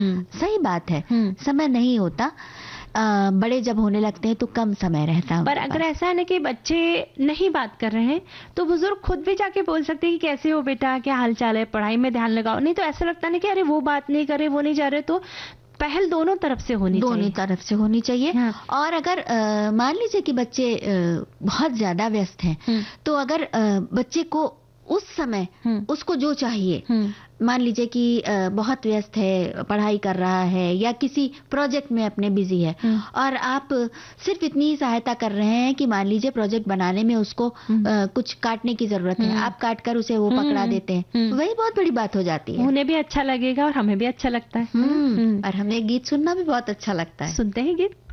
सही बात है, समय नहीं होता। बड़े जब होने लगते हैं तो कम समय रहता है। पर अगर ऐसा है ना कि बच्चे नहीं बात कर रहे हैं तो बुजुर्ग खुद भी जाके बोल सकते हैं कि कैसे हो बेटा, क्या हाल चाल है, पढ़ाई में ध्यान लगाओ। नहीं तो ऐसा लगता है ना कि अरे वो बात नहीं करे, वो नहीं जा रहे। तो पहल दोनों तरफ से होनी चाहिए। दोनों तरफ से होनी चाहिए। हाँ। और अगर मान लीजिए कि बच्चे बहुत ज्यादा व्यस्त हैं, तो अगर बच्चे को उस समय उसको जो चाहिए, मान लीजिए कि बहुत व्यस्त है, पढ़ाई कर रहा है या किसी प्रोजेक्ट में अपने बिजी है, और आप सिर्फ इतनी ही सहायता कर रहे हैं कि मान लीजिए प्रोजेक्ट बनाने में उसको कुछ काटने की जरूरत है, आप काट कर उसे वो पकड़ा देते हैं, वही बहुत बड़ी बात हो जाती है। उन्हें भी अच्छा लगेगा और हमें भी अच्छा लगता है। और हमें गीत सुनना भी बहुत अच्छा लगता है। सुनते हैं गीत।